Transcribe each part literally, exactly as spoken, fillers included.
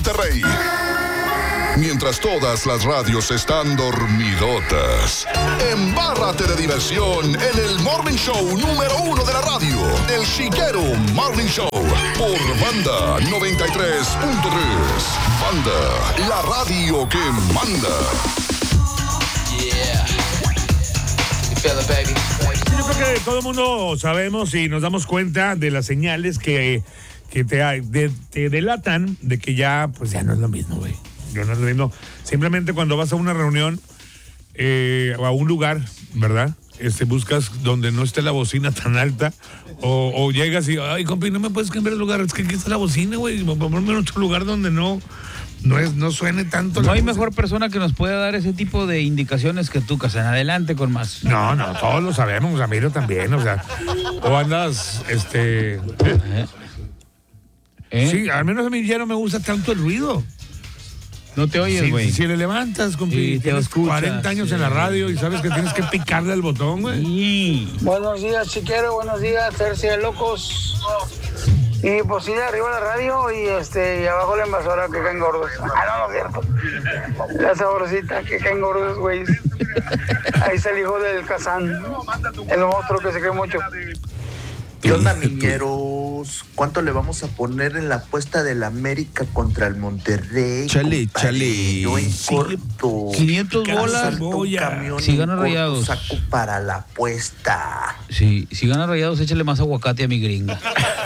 Monterrey. Mientras todas las radios están dormidotas, embárrate de diversión en el Morning Show número uno de la radio, El Chiquero Morning Show, por Banda noventa y tres punto tres. Banda, la radio que manda. Yeah. You feel it, baby. Yo creo que todo el mundo sabemos y nos damos cuenta de las señales que, que te, de, te delatan de que ya, pues ya no es lo mismo, güey. No es lo mismo. Simplemente cuando vas a una reunión eh, o a un lugar, ¿verdad? Este, buscas donde no esté la bocina tan alta o, o llegas y, ay, compi, no me puedes cambiar el lugar, es que aquí está la bocina, güey, ponme en otro lugar donde no, no, es, no suene tanto. No hay música. mejor persona que nos pueda dar ese tipo de indicaciones que tú, Casan. Adelante con más. No, no, todos lo sabemos, Ramiro también, o sea, o andas, este... ¿eh? ¿Eh? Sí, al menos a mí ya no me gusta tanto el ruido. No te oyes, güey. Si, si le levantas, compi, Sí, te tienes escuchas, cuarenta años sí. en la radio y sabes que tienes que picarle al botón, güey. Sí. Buenos días, Chiquero, buenos días, Tercia de Locos. Y pues sí, arriba la radio y este y abajo la invasora que caen gordos. Ah, no, no es cierto. La sabrosita que caen gordos, güey. Ahí está el hijo del Kazán, el monstruo que se cree mucho. ¿Qué onda, niñeros? ¿Cuánto le vamos a poner en la apuesta del América contra el Monterrey? Chale, compadre? chale. Yo en corto. quinientos bolas. Salto un camión Si en gana corto, Rayados. saco para la apuesta. Sí, si gana Rayados, échale más aguacate a mi gringa.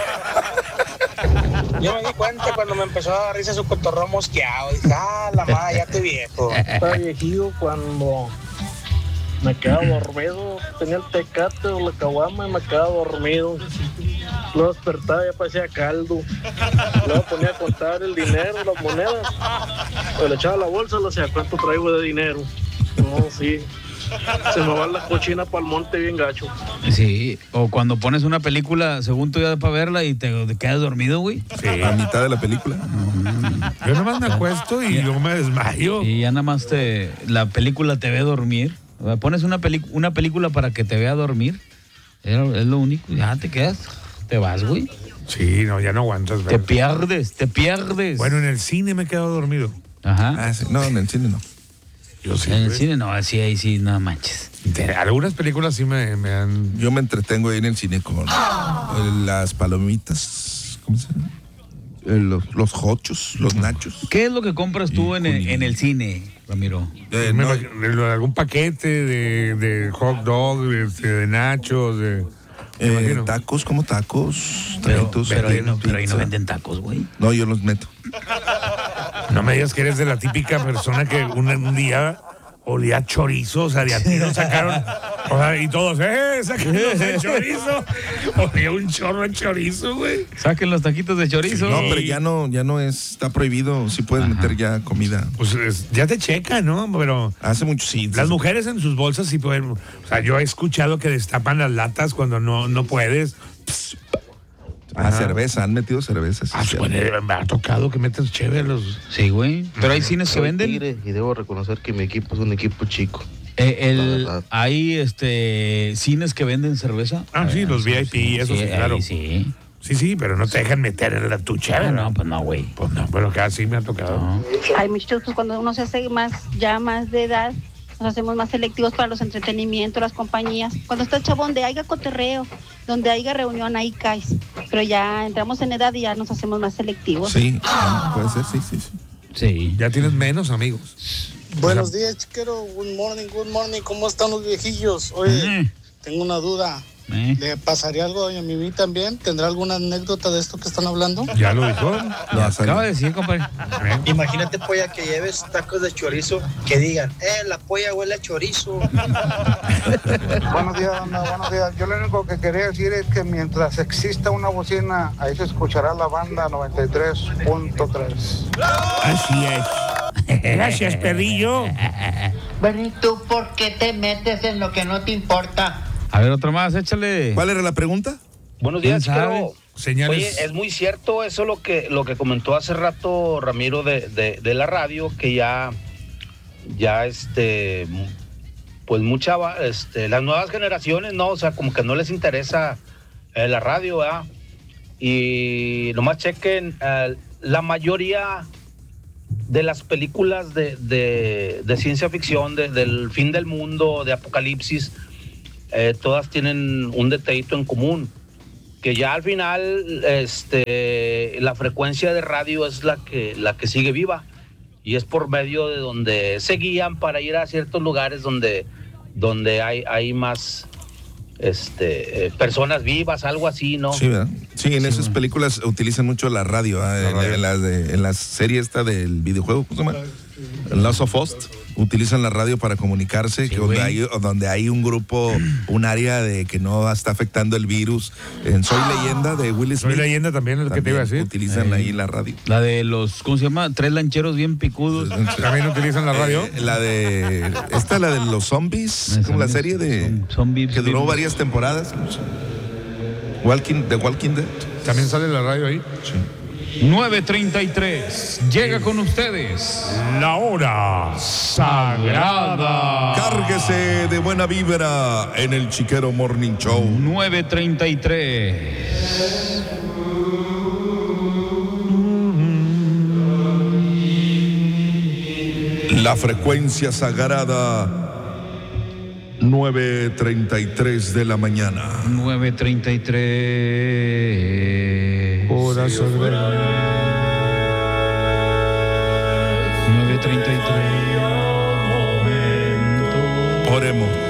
Yo me di cuenta cuando me empezó a dar risa su cotorreo mosqueado. Dije, ah, la madre, ya estoy viejo. Estaba viejillo cuando me quedaba dormido. Tenía el tecate o la caguama y me quedaba dormido. Luego despertaba y ya parecía caldo. Luego ponía a contar el dinero, las monedas. O le echaba la bolsa, le decía, ¿cuánto traigo de dinero? No, sí. Se me va la cochina para el monte bien gacho. Sí, o cuando pones una película, según tú ya para verla y te, te quedas dormido, güey. Sí. A mitad de la película. Yo nomás me acuesto y yo me desmayo. Y ya nada más te, la película te ve dormir. Pones una, peli, una película para que te vea dormir. Es, es lo único. Ya te quedas, te vas, güey. Sí, no, ya no aguantas. Te pierdes, te pierdes. Bueno, en el cine me he quedado dormido. Ajá. Ah, sí. No, en el cine no. Yo sí. En el güey. cine no, así ahí sí, no manches. De algunas películas sí me, me han... Yo me entretengo ahí en el cine con eh, las palomitas, ¿cómo se llama? Eh, los, los hochos, los nachos. ¿Qué es lo que compras tú en el, en el cine, Ramiro? Eh, me no, imagino, de algún paquete de, de hot dog, de, de nachos, de... me eh, imagino. tacos, como tacos, Pero, taquitos, pero, ahí no, pizza. pero ahí no venden tacos, güey. No, yo los meto. No me digas que eres de la típica persona que un, un día olía chorizo, o sea, de a ti nos sacaron, o sea, y todos, ¡eh, sáquenos el chorizo! Olía un chorro de chorizo, güey. Saquen los taquitos de chorizo. No, pero ya no, ya no es, está prohibido, sí puedes Ajá. meter ya comida. Pues es- ya te checa, ¿no? Pero Hace mucho sí. las sí. mujeres en sus bolsas sí pueden, o sea, yo he escuchado que destapan las latas cuando no, no puedes. Ah, Ajá. cerveza, han metido cerveza. sí, Ah, sí. bueno, me ha tocado que metas chévere los... Sí, güey. Pero hay cines que Soy venden. Tigre y debo reconocer que mi equipo es un equipo chico. Eh, el, La verdad. hay este cines que venden cerveza. Ah, sí, los V I P, eso sí, claro. ahí sí. Sí, sí, pero no te dejan meter en la tu Ah, chévere. no, pues no, güey. Pues no, pero acá sí me ha tocado. No. Hay muchos, pues cuando uno se hace más, ya más de edad, nos hacemos más selectivos para los entretenimientos, las compañías. Cuando estás chavo, donde haya cotorreo, donde haya reunión, ahí caes. Pero ya entramos en edad y ya nos hacemos más selectivos. Sí, puede ser, sí, sí, sí. Sí. Ya tienes menos amigos. Buenos días, Chiquero. Good morning, good morning. ¿Cómo están los viejillos? Oye, Eh, tengo una duda. eh. ¿Le pasaría algo a doña Mimi también? ¿Tendrá alguna anécdota de esto que están hablando? Ya lo dijo. Lo acaba de decir, compadre. Imagínate, polla, que lleves tacos de chorizo, que digan, eh, la polla huele a chorizo. Buenos días, banda, buenos días. Yo lo único que quería decir es que mientras exista una bocina, ahí se escuchará la banda noventa y tres punto tres. Así es. Gracias, perrillo. Bueno, ¿y tú por qué te metes en lo que no te importa? A ver, otro más, échale. ¿Cuál era la pregunta? Buenos días, ¿Quién sabe? Chiquero. Señales. Oye, es muy cierto eso lo que lo que comentó hace rato Ramiro de, de, de la radio, que ya, ya este, pues mucha, este, las nuevas generaciones, ¿no? O sea, como que no les interesa eh, la radio, ¿verdad? Y nomás chequen, eh, la mayoría de las películas de, de, de ciencia ficción, de, del fin del mundo, de apocalipsis, eh, todas tienen un detallito en común, que ya al final este, la frecuencia de radio es la que, la que sigue viva, y es por medio de donde se guían para ir a ciertos lugares donde, donde hay, hay más este, eh, personas vivas, algo así, ¿no? Sí, ¿verdad? Sí, en esas películas utilizan mucho la radio, ¿eh? La en, radio. en la de, en la serie esta del videojuego, ¿cómo se llama? Last of Us, utilizan la radio para comunicarse, Sí, que donde güey. hay, donde hay un grupo, un área de que no está afectando el virus. En Soy Leyenda de Will Smith. Soy Leyenda también, es lo que te iba a decir. Utilizan ahí la radio. La de los, ¿cómo se llama? Tres lancheros bien picudos. También utilizan la radio. Eh, la de. Esta, la de los zombies, Eh, como la zombies, serie de. zom- zombies, que duró zombies. varias temporadas. Walking, The Walking Dead. También sale la radio ahí. nueve treinta y tres. Llega con ustedes La hora sagrada. Cárguese de buena vibra en el Chiquero Morning Show. nueve treinta y tres. La frecuencia sagrada. nueve treinta y tres de la mañana. nueve treinta y tres. Hora sagrada. nueve treinta y tres. Oremos.